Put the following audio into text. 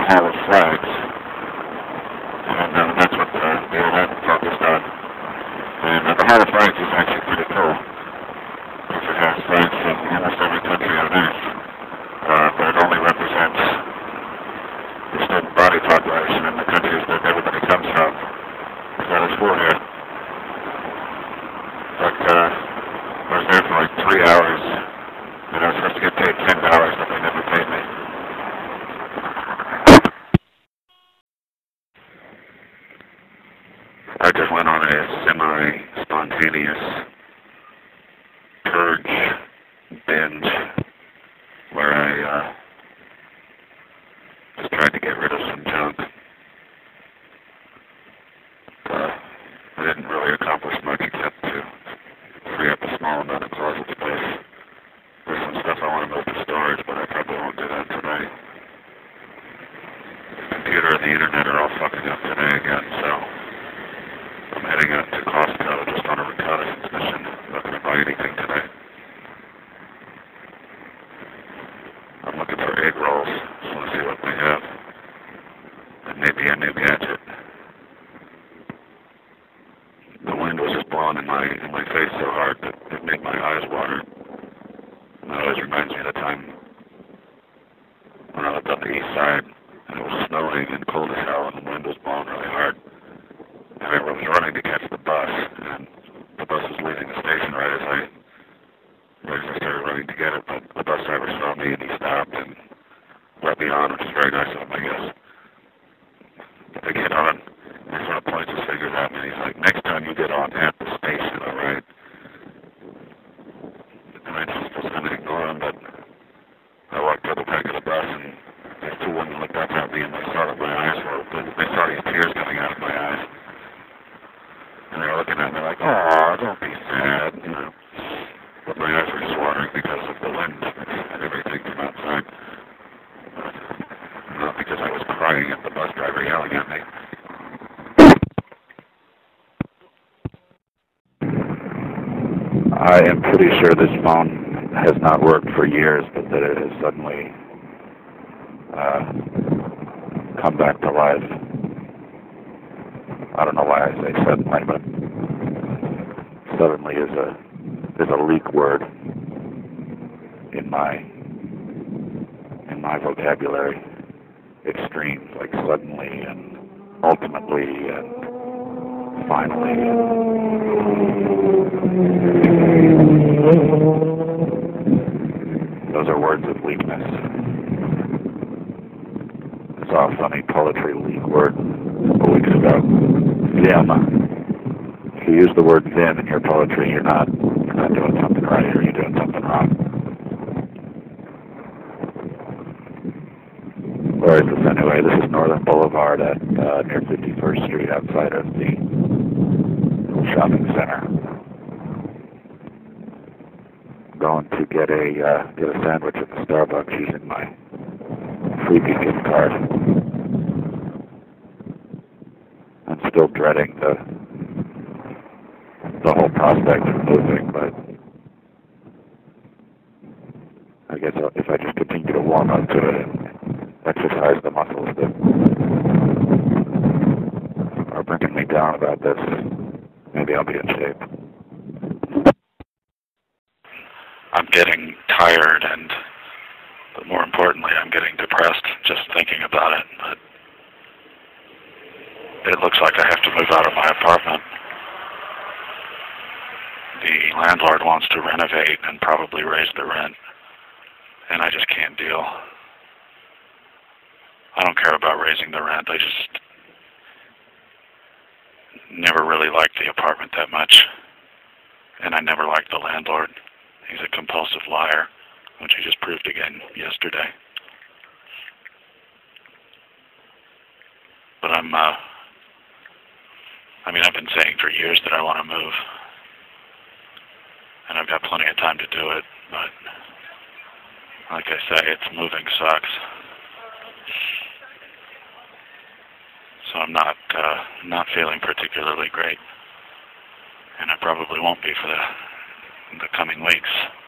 Hall of Flags, and that's what the event focused on. And the Hall of Flags is actually pretty cool, because it has flags from almost every country on Earth, but it only represents the student body population in the countries that everybody comes from. So there's 4 here. But I was there for like 3 hours, and I was supposed to get paid $10, but they never paid me. I just went on a semi-spontaneous purge binge where I just tried to get rid of some junk. I didn't really accomplish much except to free up a small amount of closet space. There's some stuff I want to move to storage, but I probably won't do that today. The computer and the internet are all fucking up today again, so I'm heading out to Costco just on a reconnaissance mission. I'm not going to buy anything today. I'm looking for egg rolls. Just want to see what they have. And maybe a new gadget. The wind was just blowing in my face so hard that it made my eyes water. And it always reminds me of the time when I lived on the east side and it was snowing and cold as hell and the wind was blowing really hard. And I was running to catch the bus, and the bus was leaving the station right as I started running to get it, but the bus driver saw me and he stopped and let me on, which is very nice of him, I guess. But I get on, and he sort of points his fingers at me, and he's like, next time you get on at the station, alright? And I just was going to ignore him, but I walked to the back of the bus, and these 2 women looked up at me, and they saw that my eyes were, they saw these tears coming out of my eyes. And they were looking at me like, "Aw, don't be sad," you know. But my eyes were just watering because of the wind and everything from outside. Not because I was crying at the bus driver yelling at me. I am pretty sure this phone has not worked for years, but that it has suddenly come back to life. I don't know why I say suddenly, but suddenly is a leak word in my vocabulary. Extremes like suddenly and ultimately and finally. Those are words of weakness. I saw a funny poetry leak word a couple weeks ago. Vim. If you use the word vim in your poetry, you're not doing something right, or you're doing something wrong. Where is this anyway? This is Northern Boulevard at near 51st Street outside of the shopping center. I'm going to get a sandwich at the Starbucks using my freebie gift card. I'm still dreading the whole prospect of moving, but I guess if I just continue to warm up to it and exercise the muscles that are bringing me down about this, maybe I'll be in shape. I'm getting tired, but more importantly, I'm getting depressed just thinking about it. But it looks like I have to move out of my apartment. The landlord wants to renovate and probably raise the rent, and I just can't deal. I don't care about raising the rent. I just never really liked the apartment that much, and I never liked the landlord. He's a compulsive liar, which he just proved again yesterday. But I've been saying for years that I want to move. And I've got plenty of time to do it, but like I say, moving sucks. So I'm not feeling particularly great, and I probably won't be for the coming weeks.